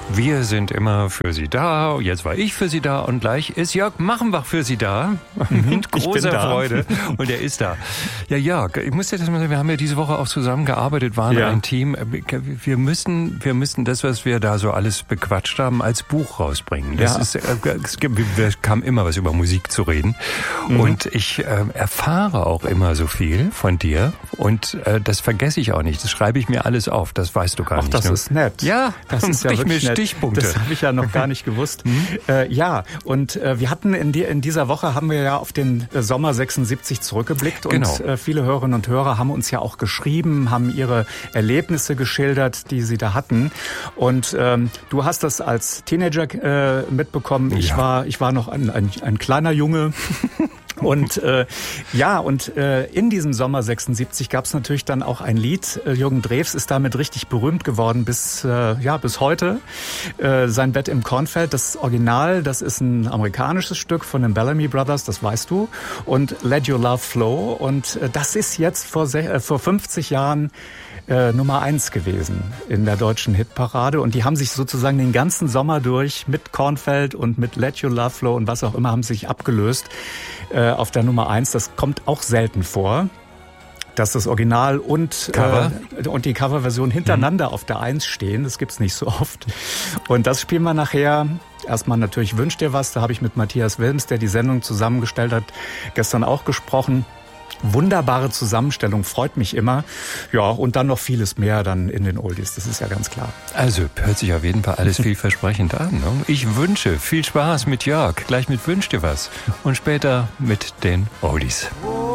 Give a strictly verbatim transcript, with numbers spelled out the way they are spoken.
Wir sind immer für Sie da. Jetzt war ich für Sie da und gleich ist Jörg Machenbach für Sie da. Mit großer Freude. Und er ist da. Ja, Jörg, ich muss dir das mal sagen, wir haben ja diese Woche auch zusammengearbeitet, waren ja. ein Team. Wir müssen, wir müssen das, was wir da so alles bequatscht haben, als Buch rausbringen. Das ja. ist, es gibt, wir kam immer was über Musik zu reden. Mhm. Und ich äh, erfahre auch immer so viel von dir. Und äh, das vergesse ich auch nicht. Das schreibe ich mir alles auf. Das weißt du gar Ach, nicht. Das ne? ist nett. Ja, das ist ja wirklich nett. Stichpunkte. Das habe ich ja noch gar nicht gewusst. Mhm. Äh, ja, und äh, wir hatten in, die, in dieser Woche haben wir ja auf den äh, Sommer sechsundsiebzig zurückgeblickt. Genau. Und äh, viele Hörerinnen und Hörer haben uns ja auch geschrieben, haben ihre Erlebnisse geschildert, die sie da hatten. Und ähm, du hast das als Teenager äh, mitbekommen. Ich, ja. war, ich war noch ein, ein, ein kleiner Junge. Und äh, ja, und äh, in diesem Sommer sechsundsiebzig gab es natürlich dann auch ein Lied. Äh, Jürgen Drews ist damit richtig berühmt geworden bis äh, ja bis heute. Äh, Sein Bett im Kornfeld, das Original, das ist ein amerikanisches Stück von den Bellamy Brothers, das weißt du. Und Let Your Love Flow. Und äh, das ist jetzt vor äh, vor fünfzig Jahren Äh, Nummer eins gewesen in der deutschen Hitparade. Und die haben sich sozusagen den ganzen Sommer durch mit Kornfeld und mit Let Your Love Flow und was auch immer haben sich abgelöst äh, auf der Nummer eins. Das kommt auch selten vor, dass das Original und, Cover. äh, und die Coverversion hintereinander mhm. auf der eins stehen. Das gibt's nicht so oft. Und das spielen wir nachher. Erstmal natürlich Wünsch dir was. Da habe ich mit Matthias Wilms, der die Sendung zusammengestellt hat, gestern auch gesprochen. Wunderbare Zusammenstellung, freut mich immer. Ja, und dann noch vieles mehr dann in den Oldies, das ist ja ganz klar. Also, hört sich auf jeden Fall alles vielversprechend an. Ne? Ich wünsche viel Spaß mit Jörg, gleich mit Wünsch dir was und später mit den Oldies.